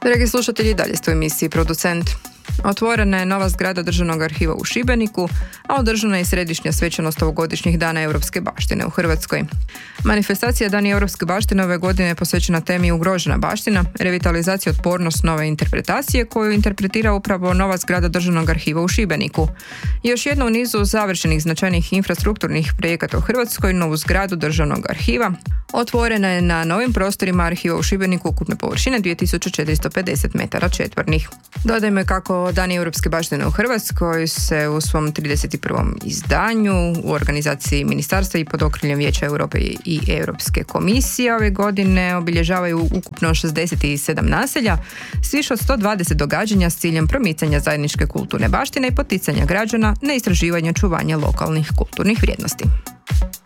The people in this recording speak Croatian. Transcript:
Dragi slušatelji, dalje ste u emisiji Producent. Otvorena je nova zgrada Državnog arhiva u Šibeniku, a održana je središnja svečanost ovogodišnjih Dana europske baštine u Hrvatskoj. Manifestacija Dani europske baštine ove godine je posvećena temi Ugrožena baština, revitalizacija i otpornost nove interpretacije koju interpretira upravo nova zgrada Državnog arhiva u Šibeniku. Još jedno u nizu završenih značajnih infrastrukturnih projekata u Hrvatskoj, novu zgradu Državnog arhiva otvorena je na novim prostorima arhiva u Šibeniku ukupne površine 2450 metara četvornih. Dodajmo kako Dani europske baštine u Hrvatskoj se u svom 31. izdanju u organizaciji ministarstva i pod okriljem Vijeća Europe i Europske komisije ove godine obilježavaju ukupno 67 naselja s više od 120 događanja s ciljem promicanja zajedničke kulturne baštine i poticanja građana na istraživanje čuvanja lokalnih kulturnih vrijednosti.